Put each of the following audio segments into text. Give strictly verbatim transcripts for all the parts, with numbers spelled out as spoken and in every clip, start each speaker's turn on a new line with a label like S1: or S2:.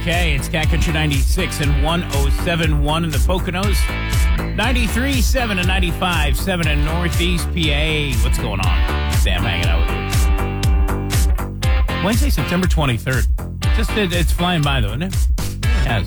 S1: Okay, it's Cat Country ninety-six and one oh seven point one in the Poconos, ninety-three point seven and ninety-five point seven in Northeast P A. What's going on? Sam hanging out with you. Wednesday, September twenty-third. Just it, it's flying by, though, isn't it? Yes.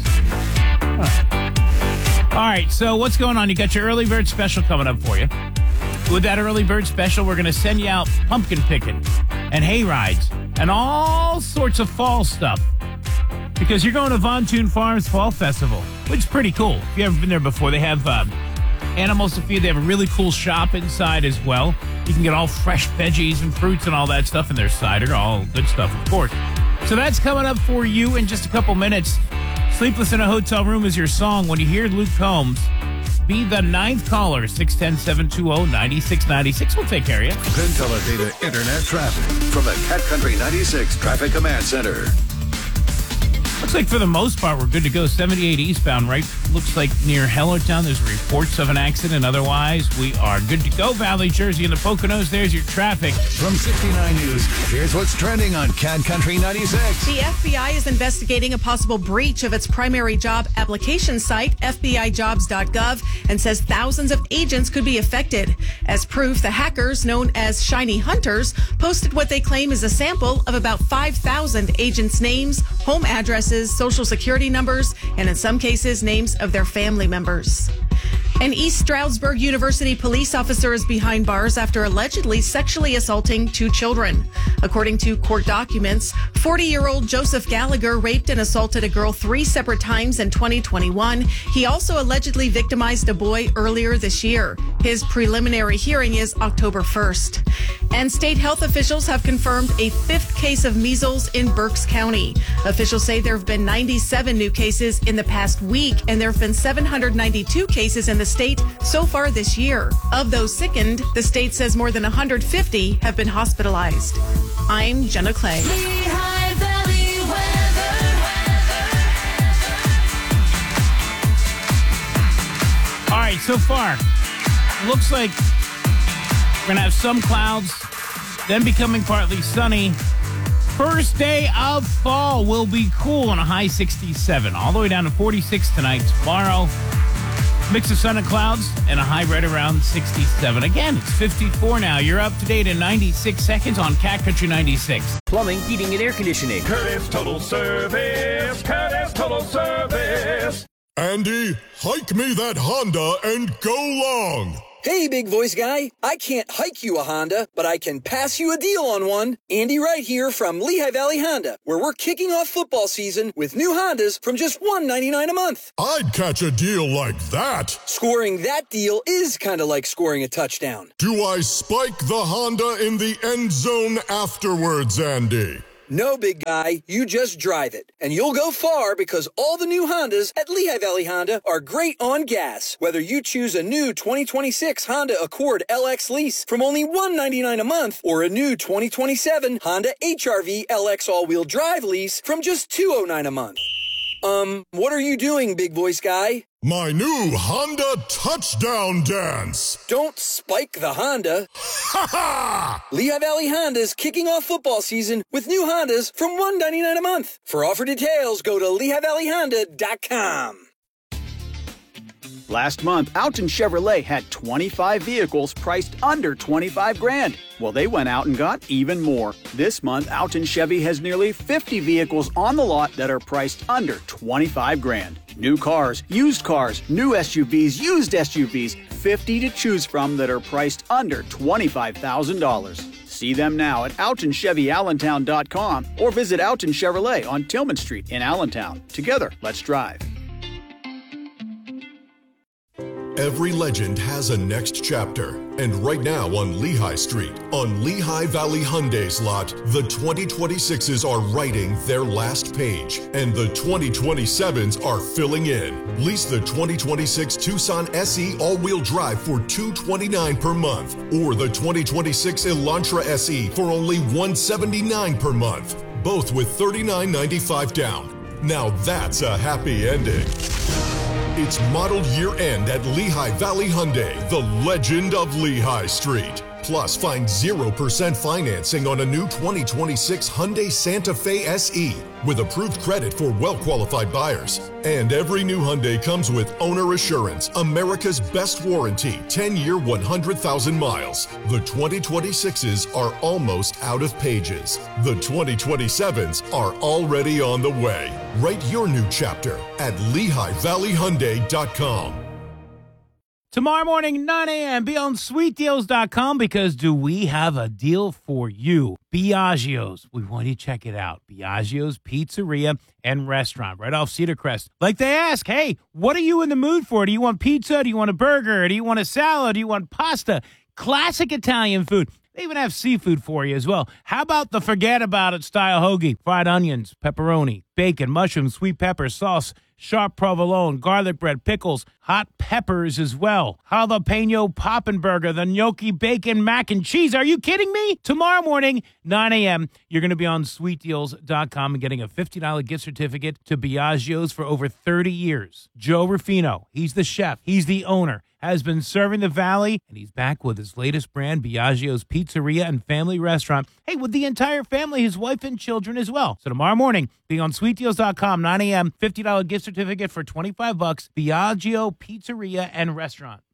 S1: Huh. All right, so what's going on? You got your early bird special coming up for you. With that early bird special, we're going to send you out pumpkin picking and hay rides and all sorts of fall stuff. Because you're going to Von Toon Farms Fall Festival, which is pretty cool. If you've ever been there before, they have uh, animals to feed. They have a really cool shop inside as well. You can get all fresh veggies and fruits and all that stuff in their cider. All good stuff, of course. So that's coming up for you in just a couple minutes. Sleepless in a Hotel Room is your song. When you hear Luke Combs, be the ninth caller, six one zero, seven two zero, nine six nine six. We'll take care of you.
S2: PenTeleData Internet traffic from the Cat Country ninety-six Traffic Command Center.
S1: Looks like for the most part, we're good to go. seventy-eight eastbound, right? Looks like near Hellertown, there's reports of an accident. Otherwise, we are good to go. Valley, Jersey, and the Poconos, there's your traffic.
S2: From sixty-nine News, here's what's trending on Cat Country ninety-six.
S3: The F B I is investigating a possible breach of its primary job application site, F B I jobs dot gov, and says thousands of agents could be affected. As proof, the hackers, known as Shiny Hunters, posted what they claim is a sample of about five thousand agents' names, home addresses, social security numbers, and in some cases, names of their family members. An East Stroudsburg University police officer is behind bars after allegedly sexually assaulting two children. According to court documents, forty-year-old Joseph Gallagher raped and assaulted a girl three separate times in twenty twenty-one. He also allegedly victimized a boy earlier this year. His preliminary hearing is October first. And state health officials have confirmed a fifth case of measles in Berks County. Officials say there have been ninety-seven new cases in the past week, and there have been seven hundred ninety-two cases in the state so far this year. Of those sickened, the state says more than one hundred fifty have been hospitalized. I'm Jenna Clay.
S4: Lehigh Valley weather.
S1: All right, so far, looks like we're going to have some clouds, then becoming partly sunny. First day of fall will be cool on a high sixty-seven, all the way down to forty-six tonight. Tomorrow, mix of sun and clouds and a high right around sixty-seven. Again, it's fifty-four now. You're up to date in ninety-six seconds on Cat Country ninety-six.
S5: Plumbing, heating, and air conditioning.
S6: Curtis Total Service. Curtis Total Service.
S7: Andy, hike me that Honda and go long.
S8: Hey, big voice guy. I can't hike you a Honda, but I can pass you a deal on one. Andy Wright here from Lehigh Valley Honda, where we're kicking off football season with new Hondas from just one hundred ninety-nine dollars a month.
S7: I'd catch a deal like that.
S8: Scoring that deal is kind of like scoring a touchdown.
S7: Do I spike the Honda in the end zone afterwards, Andy?
S8: No, big guy, you just drive it. And you'll go far because all the new Hondas at Lehigh Valley Honda are great on gas. Whether you choose a new twenty twenty-six Honda Accord L X lease from only one hundred ninety-nine dollars a month or a new twenty twenty-seven Honda H R V L X all-wheel drive lease from just two hundred nine dollars a month. Um, what are you doing, big voice guy?
S7: My new Honda touchdown dance.
S8: Don't spike the Honda.
S7: Ha ha!
S8: Lehigh Valley Honda's kicking off football season with new Hondas from one hundred ninety-nine dollars a month. For offer details, go to Lehigh Valley Honda dot com.
S5: Last month, Alton Chevrolet had twenty-five vehicles priced under twenty-five grand. Well, they went out and got even more. This month, Alton Chevy has nearly fifty vehicles on the lot that are priced under twenty-five grand. New cars, used cars, new S U Vs, used S U Vs, fifty to choose from that are priced under twenty-five thousand dollars. See them now at Alton Chevy Allentown dot com or visit Alton Chevrolet on Tillman Street in Allentown. Together, let's drive.
S7: Every legend has a next chapter, and right now on Lehigh Street, on Lehigh Valley Hyundai's lot, the twenty twenty-sixes are writing their last page, and the twenty twenty-sevens are filling in. Lease the twenty twenty-six Tucson S E all-wheel drive for two hundred twenty-nine dollars per month, or the twenty twenty-six Elantra S E for only one hundred seventy-nine dollars per month, both with thirty-nine ninety-five down. Now that's a happy ending. It's model year end at Lehigh Valley Hyundai, the legend of Lehigh Street. Plus, find zero percent financing on a new twenty twenty-six Hyundai Santa Fe S E with approved credit for well-qualified buyers. And every new Hyundai comes with Owner Assurance, America's best warranty, ten-year, one hundred thousand miles. The twenty twenty-sixes are almost out of pages. The twenty twenty-sevens are already on the way. Write your new chapter at Lehigh Valley Hyundai dot com.
S1: Tomorrow morning, nine a.m., be on sweet deals dot com because do we have a deal for you? Biagio's. We want you to check it out. Biagio's Pizzeria and Restaurant right off Cedar Crest. Like they ask, hey, what are you in the mood for? Do you want pizza? Do you want a burger? Do you want a salad? Do you want pasta? Classic Italian food. They even have seafood for you as well. How about the forget about it style hoagie? Fried onions, pepperoni, bacon, mushrooms, sweet pepper, sauce, sharp provolone, garlic bread, pickles, hot peppers as well. Jalapeno poppin' burger, the gnocchi bacon mac and cheese. Are you kidding me? Tomorrow morning, nine a.m., you're going to be on sweet deals dot com and getting a fifty dollars gift certificate to Biagio's for over thirty years. Joe Ruffino, he's the chef, he's the owner, has been serving the Valley, and he's back with his latest brand, Biagio's Pizzeria and Family Restaurant. Hey, with the entire family, his wife and children as well. So tomorrow morning, be on sweet deals dot com, nine a.m., fifty dollars gift certificate for twenty-five bucks, Biagio Pizzeria and Restaurant.